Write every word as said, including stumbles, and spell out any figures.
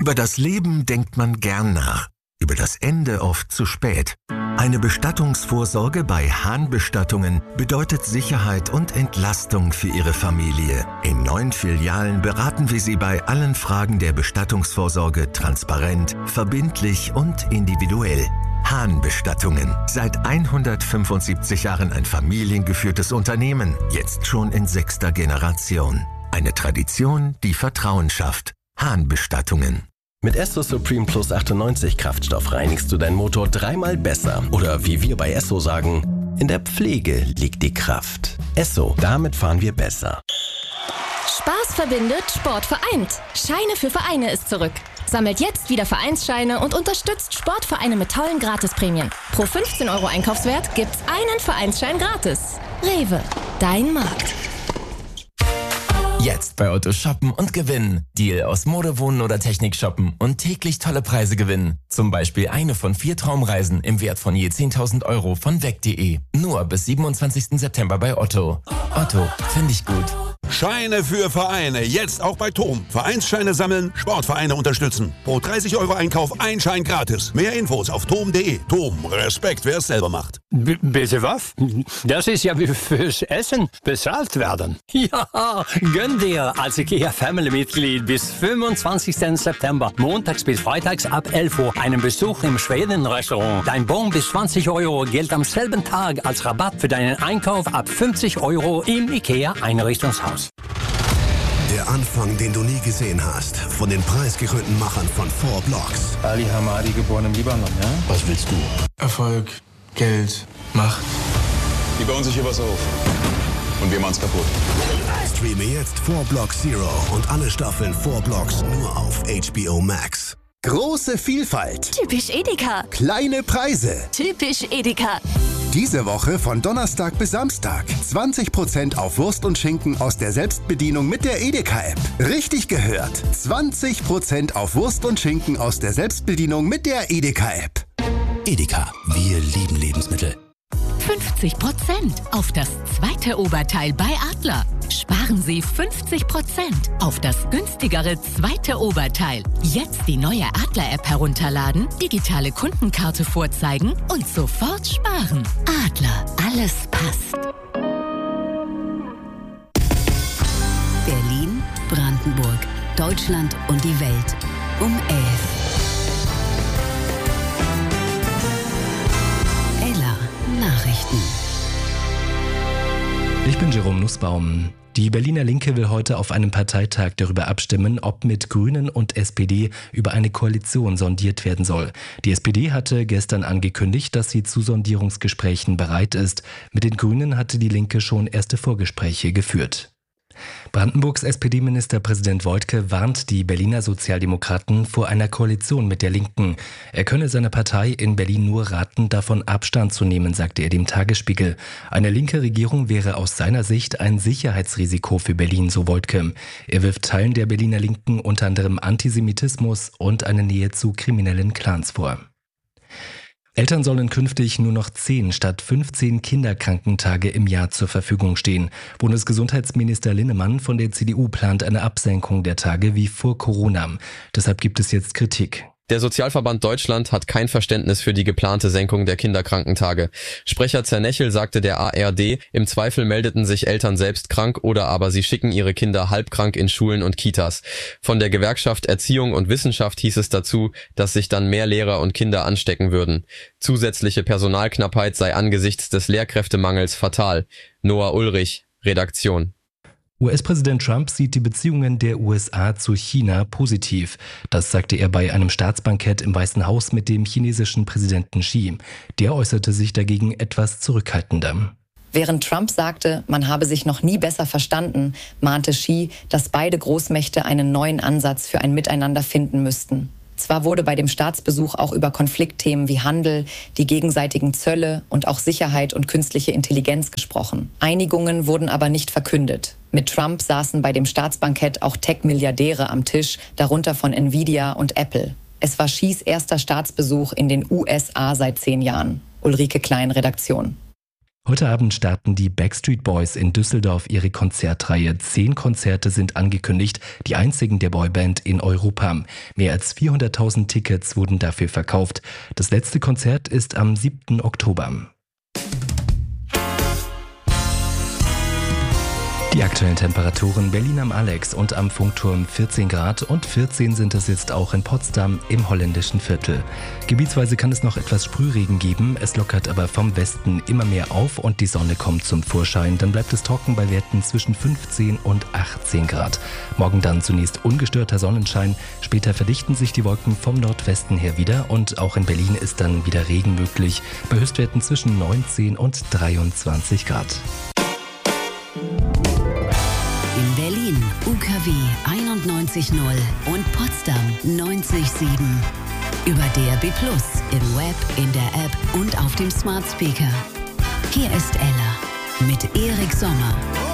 Über das Leben denkt man gern nach, über das Ende oft zu spät. Eine Bestattungsvorsorge bei Hahn Bestattungen bedeutet Sicherheit und Entlastung für Ihre Familie. In neun Filialen beraten wir Sie bei allen Fragen der Bestattungsvorsorge transparent, verbindlich und individuell. Hahn Bestattungen. Seit hundertfünfundsiebzig Jahren ein familiengeführtes Unternehmen, jetzt schon in sechster Generation. Eine Tradition, die Vertrauen schafft. Hahn Bestattungen. Mit Esso Supreme Plus achtundneunzig Kraftstoff reinigst du deinen Motor dreimal besser. Oder wie wir bei Esso sagen, in der Pflege liegt die Kraft. Esso, damit fahren wir besser. Spaß verbindet, Sport vereint. Scheine für Vereine ist zurück. Sammelt jetzt wieder Vereinsscheine und unterstützt Sportvereine mit tollen Gratisprämien. Pro fünfzehn Euro Einkaufswert gibt's einen Vereinsschein gratis. Rewe, dein Markt. Jetzt bei Otto shoppen und gewinnen. Deal aus Mode, Wohnen oder Technik shoppen und täglich tolle Preise gewinnen. Zum Beispiel eine von vier Traumreisen im Wert von je zehntausend Euro von weg punkt de. Nur bis siebenundzwanzigsten September bei Otto. Otto, finde ich gut. Scheine für Vereine, jetzt auch bei Tom. Vereinsscheine sammeln, Sportvereine unterstützen. Pro dreißig Euro Einkauf ein Schein gratis. Mehr Infos auf tom punkt de. Tom, Respekt, wer es selber macht. B- bitte was? Das ist ja wie fürs Essen bezahlt werden. Ja, gönn dir als IKEA Family-Mitglied bis fünfundzwanzigsten September, montags bis freitags ab elf Uhr, einen Besuch im Schweden-Restaurant. Dein Bon bis zwanzig Euro gilt am selben Tag als Rabatt für deinen Einkauf ab fünfzig Euro im IKEA-Einrichtungshaus. Der Anfang, den du nie gesehen hast, von den preisgekrönten Machern von Four Blocks. Ali Hamadi, geboren im Libanon, ja? Was willst du? Erfolg, Geld, Macht. Die bauen sich hier was auf. Und wir machen's kaputt. Streame jetzt Four Blocks Zero und alle Staffeln Four Blocks nur auf H B O Max. Große Vielfalt. Typisch Edeka. Kleine Preise. Typisch Edeka. Diese Woche von Donnerstag bis Samstag. zwanzig Prozent auf Wurst und Schinken aus der Selbstbedienung mit der Edeka-App. Richtig gehört. zwanzig Prozent auf Wurst und Schinken aus der Selbstbedienung mit der Edeka-App. Edeka, wir lieben Lebensmittel. fünfzig Prozent auf das zweite Oberteil bei Adler. Sparen Sie fünfzig Prozent auf das günstigere zweite Oberteil. Jetzt die neue Adler-App herunterladen, digitale Kundenkarte vorzeigen und sofort sparen. Adler, alles passt. Berlin, Brandenburg, Deutschland und die Welt um elf. Nachrichten. Ich bin Jerome Nussbaum. Die Berliner Linke will heute auf einem Parteitag darüber abstimmen, ob mit Grünen und S P D über eine Koalition sondiert werden soll. Die S P D hatte gestern angekündigt, dass sie zu Sondierungsgesprächen bereit ist. Mit den Grünen hatte die Linke schon erste Vorgespräche geführt. Brandenburgs S P D-Ministerpräsident Woidke warnt die Berliner Sozialdemokraten vor einer Koalition mit der Linken. Er könne seiner Partei in Berlin nur raten, davon Abstand zu nehmen, sagte er dem Tagesspiegel. Eine linke Regierung wäre aus seiner Sicht ein Sicherheitsrisiko für Berlin, so Woidke. Er wirft Teilen der Berliner Linken unter anderem Antisemitismus und eine Nähe zu kriminellen Clans vor. Eltern sollen künftig nur noch zehn statt fünfzehn Kinderkrankentage im Jahr zur Verfügung stehen. Bundesgesundheitsminister Linnemann von der C D U plant eine Absenkung der Tage wie vor Corona. Deshalb gibt es jetzt Kritik. Der Sozialverband Deutschland hat kein Verständnis für die geplante Senkung der Kinderkrankentage. Sprecher Zernechel sagte der A R D, im Zweifel meldeten sich Eltern selbst krank oder aber sie schicken ihre Kinder halbkrank in Schulen und Kitas. Von der Gewerkschaft Erziehung und Wissenschaft hieß es dazu, dass sich dann mehr Lehrer und Kinder anstecken würden. Zusätzliche Personalknappheit sei angesichts des Lehrkräftemangels fatal. Noah Ulrich, Redaktion. U S-Präsident Trump sieht die Beziehungen der U S A zu China positiv. Das sagte er bei einem Staatsbankett im Weißen Haus mit dem chinesischen Präsidenten Xi. Der äußerte sich dagegen etwas zurückhaltender. Während Trump sagte, man habe sich noch nie besser verstanden, mahnte Xi, dass beide Großmächte einen neuen Ansatz für ein Miteinander finden müssten. Zwar wurde bei dem Staatsbesuch auch über Konfliktthemen wie Handel, die gegenseitigen Zölle und auch Sicherheit und künstliche Intelligenz gesprochen. Einigungen wurden aber nicht verkündet. Mit Trump saßen bei dem Staatsbankett auch Tech-Milliardäre am Tisch, darunter von Nvidia und Apple. Es war Xis erster Staatsbesuch in den U S A seit zehn Jahren. Ulrike Klein, Redaktion. Heute Abend starten die Backstreet Boys in Düsseldorf ihre Konzertreihe. Zehn Konzerte sind angekündigt, die einzigen der Boyband in Europa. Mehr als vierhunderttausend Tickets wurden dafür verkauft. Das letzte Konzert ist am siebten Oktober. Die aktuellen Temperaturen: Berlin am Alex und am Funkturm vierzehn Grad und vierzehn sind es jetzt auch in Potsdam im holländischen Viertel. Gebietsweise kann es noch etwas Sprühregen geben, es lockert aber vom Westen immer mehr auf und die Sonne kommt zum Vorschein. Dann bleibt es trocken bei Werten zwischen fünfzehn und achtzehn Grad. Morgen dann zunächst ungestörter Sonnenschein, später verdichten sich die Wolken vom Nordwesten her wieder und auch in Berlin ist dann wieder Regen möglich, bei Höchstwerten zwischen neunzehn und dreiundzwanzig Grad. In Berlin U K W einundneunzig Komma null und Potsdam neunzig Komma sieben. Über D A B plus, im Web, in der App und auf dem Smart Speaker. Hier ist Ella mit Erik Sommer.